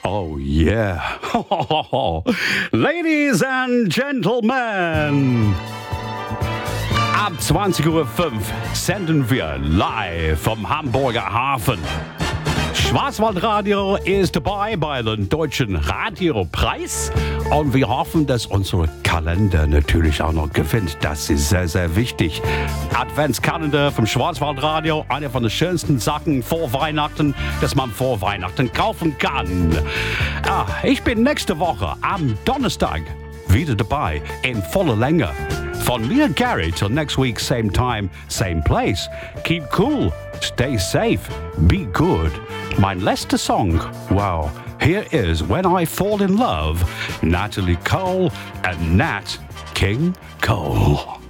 Oh yeah. Ladies and Gentlemen. Ab 20.05 Uhr senden wir live vom Hamburger Hafen. Schwarzwaldradio ist dabei bei dem Deutschen Radiopreis und wir hoffen, dass unsere Kalender natürlich auch noch gewinnt. Das ist sehr, sehr wichtig. Adventskalender vom Schwarzwaldradio, eine von den schönsten Sachen vor Weihnachten, dass man vor Weihnachten kaufen kann. Ich bin nächste Woche am Donnerstag wieder dabei in voller Länge. Von mir, Gary, till next week, same time, same place. Keep cool, stay safe, be good. Mein letzter Song, wow, here is When I Fall in Love, Natalie Cole and Nat King Cole.